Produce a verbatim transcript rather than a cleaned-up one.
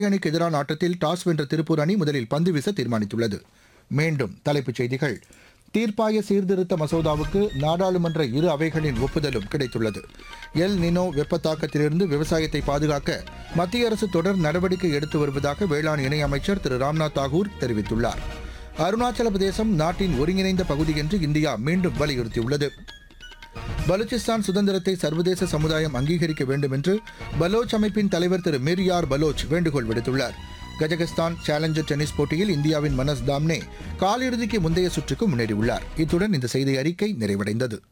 அணிக்கு எதிரான ஆட்டத்தில் டாஸ் வென்ற திருப்பூர் அணி முதலில் பந்து வீச தீர்மானித்துள்ளது. மீண்டும் தலைப்புச் செய்திகள். தீர்ப்பாய சீர்திருத்த மசோதாவுக்கு நாடாளுமன்ற இரு அவைகளின் ஒப்புதலும் கிடைத்துள்ளது. எல் நினோ வெப்பத்தாக்கத்திலிருந்து விவசாயத்தை பாதுகாக்க மத்திய அரசு தொடர் நடவடிக்கை எடுத்து வருவதாக வேளாண் இணையமைச்சர் திரு ராம்நாத் தாகூர் தெரிவித்துள்ளார். அருணாச்சல பிரதேசம் நாட்டின் ஒருங்கிணைந்த பகுதி என்று இந்தியா மீண்டும் வலியுறுத்தியுள்ளது. பலூச்சிஸ்தான் சுதந்திரத்தை சர்வதேச சமுதாயம் அங்கீகரிக்க வேண்டும் என்று பலோச் அமைப்பின் தலைவர் திரு மிர்யார் பலோச் வேண்டுகோள் விடுத்துள்ளார். கஜகஸ்தான் சேலஞ்சர் டென்னிஸ் போட்டியில் இந்தியாவின் மனஸ் தாம்னே காலிறுதிக்கு முந்தைய சுற்றுக்கு முன்னேறியுள்ளார். இத்துடன் இந்த செய்தி அறிக்கை நிறைவடைந்தது.